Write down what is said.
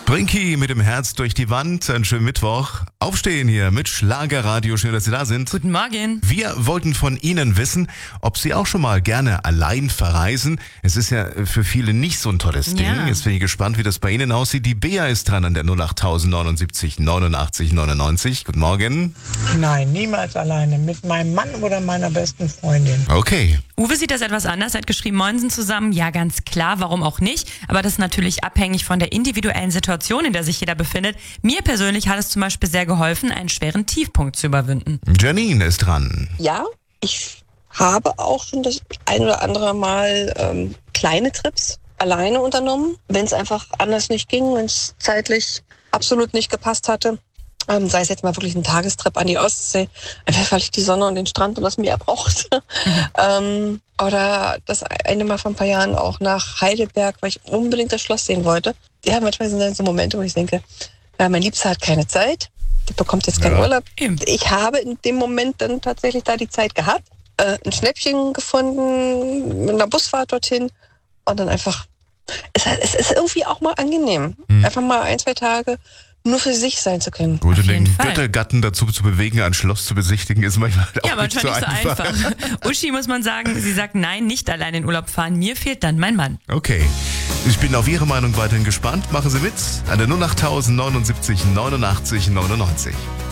Brinky mit dem Herz durch die Wand. Einen schönen Mittwoch. Aufstehen hier mit Schlagerradio. Schön, dass Sie da sind. Guten Morgen. Wir wollten von Ihnen wissen, ob Sie auch schon mal gerne allein verreisen. Es ist ja für viele nicht so ein tolles Ding. Ja. Jetzt bin ich gespannt, wie das bei Ihnen aussieht. Die Bea ist dran an der 08079 89 99. Guten Morgen. Nein, niemals alleine. Mit meinem Mann oder meiner besten Freundin. Okay. Uwe sieht das etwas anders. Er hat geschrieben, Moinsen zusammen. Ja, ganz klar, warum auch nicht. Aber das ist natürlich abhängig von der individuellen Situation, in der sich jeder befindet. Mir persönlich hat es zum Beispiel sehr geholfen, einen schweren Tiefpunkt zu überwinden. Janine ist dran. Ja, ich habe auch schon das ein oder andere Mal kleine Trips alleine unternommen, wenn es einfach anders nicht ging, wenn es zeitlich absolut nicht gepasst hatte. Sei es jetzt mal wirklich ein Tagestrip an die Ostsee, einfach weil ich die Sonne und den Strand und das Meer brauchte. Oder das eine Mal vor ein paar Jahren auch nach Heidelberg, weil ich unbedingt das Schloss sehen wollte. Ja, manchmal sind dann so Momente, wo ich denke, ja, mein Liebster hat keine Zeit, der bekommt jetzt keinen Urlaub. Eben. Ich habe in dem Moment dann tatsächlich da die Zeit gehabt, ein Schnäppchen gefunden, mit einer Busfahrt dorthin und dann einfach, es ist irgendwie auch mal angenehm, einfach mal 1-2 Tage nur für sich sein zu können. Gut, Auf den jeden Fall. Göttergatten dazu zu bewegen, ein Schloss zu besichtigen, ist manchmal auch Ja, nicht manchmal so nicht so einfach. Uschi muss man sagen, sie sagt nein, nicht allein in Urlaub fahren. Mir fehlt dann mein Mann. Okay. Ich bin auf Ihre Meinung weiterhin gespannt. Machen Sie mit an der 08079 89 99.